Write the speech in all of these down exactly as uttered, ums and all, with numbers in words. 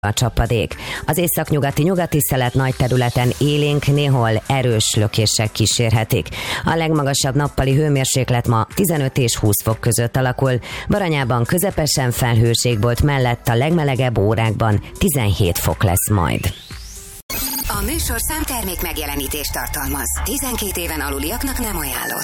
a csapadék. Az északnyugati nyugati szelet nagy területen élénk, néhol erős lökések kísérhetik. A legmagasabb nappali hőmérséklet ma tizenöt és húsz fok között alakul. Baranyában közepesen felhős égbolt mellett a legmelegebb órákban tizenhét fok lesz majd. A műsorszám termék megjelenítést tartalmaz. tizenkét éven aluliaknak nem ajánlott.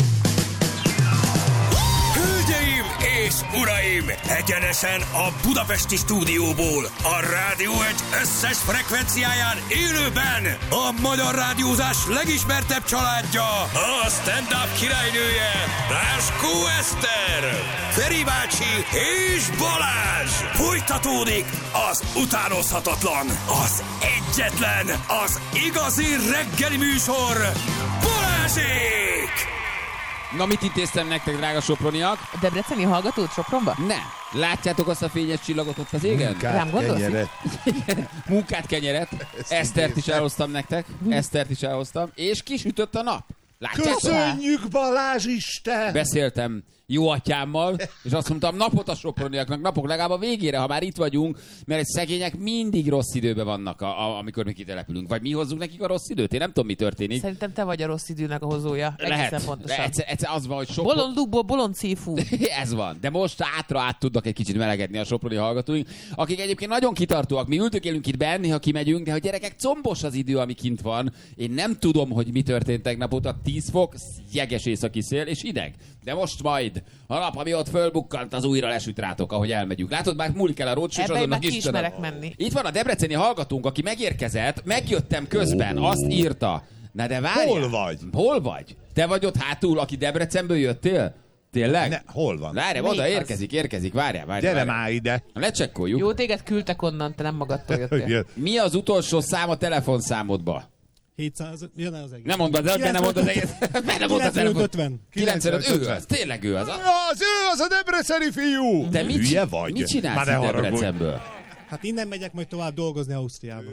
Hölgyeim és uraim! Egyenesen a budapesti stúdióból, a Rádió egy összes frekvenciáján élőben a magyar rádiózás legismertebb családja, a stand-up királynője, Láskó Eszter, Feri bácsi és Balázs! Folytatódik az utánozhatatlan, az egyetlen, az igazi reggeli műsor, Balázsék! Na, mit intéztem nektek, drága soproniak? A debreceni hallgatót Sopronba? Ne. Látjátok azt a fényes csillagot ott az égen? Munkát, Rám gondolsz? kenyeret. Munkát, kenyeret. Esztert is elhoztam nektek. Esztert is elhoztam. És kisütött a nap. Látjátok? Köszönjük, Balázs Isten! Beszéltem jó atyámmal, és azt mondtam, napot a soproniaknak, napok legalább a végére, ha már itt vagyunk, mert egy szegények mindig rossz időben vannak, a, a, amikor mi kitelepülünk. Vagy mi hozzunk nekik a rossz időt? Én nem tudom, mi történik. Szerintem te vagy a rossz időnek a hozója. Lehet. Egészen pontosan. Egyszer, egyszer az van, hogy Sopron... Bolondukból bolond szífú. Ez van. De most átra át tudnak egy kicsit melegedni a soproni hallgatóink, akik egyébként nagyon kitartóak. Mi ültökélünk itt benni, ha kimegyünk, de hogy gyerekek, combos az idő, ami kint van. Én nem tudom, hogy mi történt tegnap óta. tíz fok, jeges északi szél és hideg. De most majd a nap, ami ott fölbukkant, az újra lesüt rátok, ahogy elmegyünk. Látod, már múlik el a rócsós Ebben már azonnak ki Istenem. ismerek menni. Itt van a debreceni hallgatónk, aki megérkezett, megjöttem közben, azt írta. Na de várjál. Hol vagy? Hol vagy? Te vagy ott hátul, aki Debrecenből jöttél? Tényleg? Ne, hol van? Várjál, oda érkezik, érkezik, várjál, várjál. Gyere várjál. már ide. Lecsekkoljuk. Jó, téged küldtek onnan, te nem magadtól jöttél. Mi az utolsó szám a telefonszámodba? hétszáz, jön az egész. Nem mondod, de nem mondod az egész. Nem mondod a telefon. ötven. kilencvenöt, ő az, tényleg ő az. Az ő, az a debreceni fiú! Te mit, Hülye vagy? mit csinálsz Már ne itt haragudj. Debrecenből? Hát innen megyek majd tovább dolgozni Ausztriába.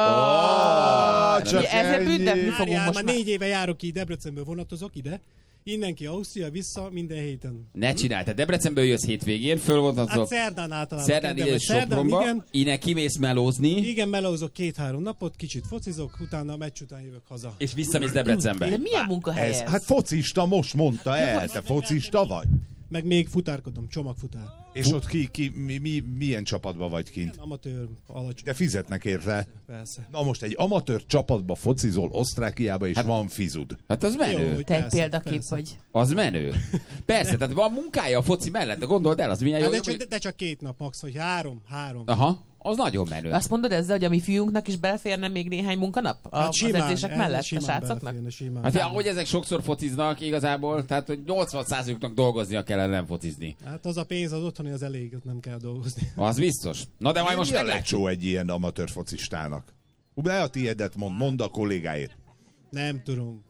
Ja. Oh, csak Ezzel ennyi. büntetni fogunk Várjál, most már már. négy éve járok ki, Debrecenből vonatozok ide. Innen ki Ausztria, vissza minden héten. Ne csinálj, te Debrecenből jössz hétvégén, fölvontatszol. Hát szerdán általában. Szerdán ide kedves. és Sopronba, igen. innen kimész melózni, Igen, melózok két-három napot, kicsit focizok, utána a meccs után jövök haza. és visszamész Debrecenbe. De milyen munkahely Ez, ez? hát focista, most mondta el, te focista vagy? Meg még futárkodom, csomagfutár. És ott ki, ki mi, mi, milyen csapatban vagy kint? Amatőr, alacsony. De fizetnek érte. Persze. Na most egy amatőr csapatba focizol Osztrákiába, és hát, van fizud. Hát az menő. hogy Te egy persze, példakép persze. vagy. Az menő. Persze, tehát van munkája a foci mellett, de gondold el, az milyen jó. Hát de, hogy- csak, de, de csak két nap max, hogy három, három. Aha, az nagyon menő. Azt mondod ezzel, hogy a mi fiúnknak is beleférne még néhány munkanap? A, Hát az simán, edzések el- mellett a simán srácoknak? beleférne, simán. Hát ja, ahogy ezek sokszor fociznak igazából, tehát hogy nyolcvan százalékuknak dolgoznia kellene, nem focizni. Hát az a pénz az otthoni az elég, ott nem kell dolgozni. Az biztos. Na de majd most Mi a meglátjuk. lecsó egy ilyen amatőr focistának? Ne a tiédet mond, mondd a kollégáért. Nem tudom.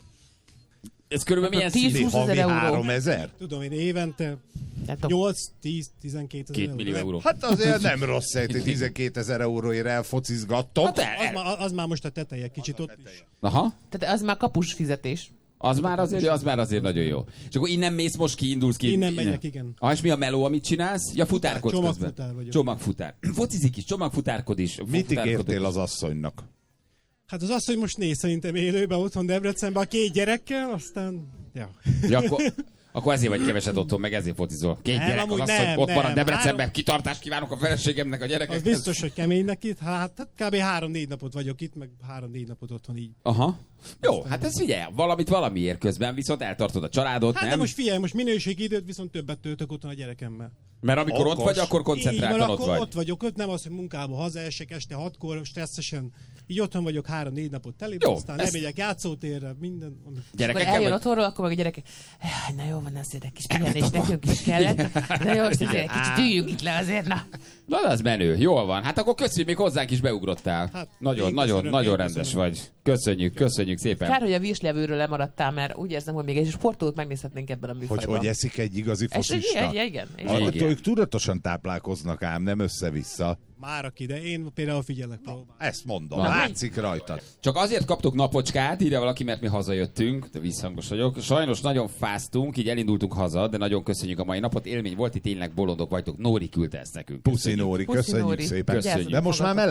Ez körülbelül milyen tíz szín? húsz Havi ezer euró. három ezer? Tudom én évente Nem tudom. nyolc, tíz, tizenkét ezer Két millió euró. Hát azért nem rossz, hogy tizenkétezer euróért elfocizgattok. Hát el, Az, el. már, az már most a teteje, kicsit ott is. Aha. Tehát az már kapus fizetés. Az már azért, az már azért nagyon jó. És akkor innen mész, most kiindulsz ki. Innen megyek, igen. Ah, és mi a meló, amit csinálsz? Ja, futárkodsz Csomagfutár közben. vagyok. Csomagfutár. Focizik is, csomagfutárkod is. Mit futárkodod ígértél is. az asszonynak? Hát az az, hogy most néz szerintem élőben otthon Debrecenben a két gyerekkel, aztán... Ja. Ja, akkor, akkor ezért vagy keveset otthon, meg ezért focizol. Két Nem, gyerek, az amúgy az, hogy nem, ott nem. marad Debrecenben, Három- kitartást kívánok a feleségemnek, a gyerekeknek. Az biztos, hogy kemény neki. Hát, hát kb. három-négy napot vagyok itt, meg három-négy napot otthon így. Aha. Jó, hát ez figyelj, valamit valamiért közben, viszont eltartod a családot, Hát nem? de most figyelj, most minőségi időt viszont többet töltök otthon a gyerekemmel. Mert amikor ott Okos. vagy, akkor Így van, koncentráltan ott akkor vagy. ott vagyok, ott nem az, hogy munkába hazaesek este hatkor, stresszesen. Így otthon vagyok három-négy napot teli, Jó, aztán ezt- lemegyek játszótérre, minden. amit- Akkor Gyerekekkel eljön vagy? otthonról, akkor meg a gyerekek, "Jaj, na jó van, azért egy kis pihenés nekünk is kellett. Na jó, most azért egy kicsit üljünk itt le azért, na. Na, az menő, jól van. Hát akkor köszönjük, még hozzánk is beugrottál. Hát, nagyon, én nagyon, köszönöm, nagyon én rendes köszönöm. vagy. Köszönjük, köszönjük szépen. Kár, hogy a virslevőről lemaradtál, mert úgy érzem, hogy még egy sportolót megnézhetnénk ebben a Hogy műfajban. hogy eszik egy igazi És focista? igen, igen. A- igen. Igen. ők tudatosan táplálkoznak ám, nem össze-vissza. Már aki, de én például figyelek próbál. Ezt mondom, Na. látszik rajtad. Csak azért kaptuk napocskát, ide valaki, mert mi hazajöttünk, de visszhangos vagyok. Sajnos nagyon fáztunk, így elindultunk haza, de nagyon köszönjük a mai napot. Élmény volt, itt tényleg bolondok vagytok. Nóri küldte ezt nekünk. Puszi Nóri, Puszi köszönjük Nóri. szépen. Köszönjük. De most már